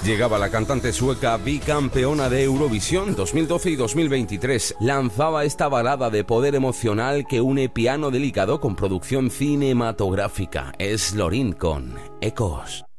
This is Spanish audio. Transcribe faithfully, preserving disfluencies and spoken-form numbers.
Llegaba la cantante sueca bicampeona de Eurovisión dos mil doce y dos mil veintitrés. Lanzaba esta balada de poder emocional que une piano delicado con producción cinematográfica. Es Loreen con Ecos.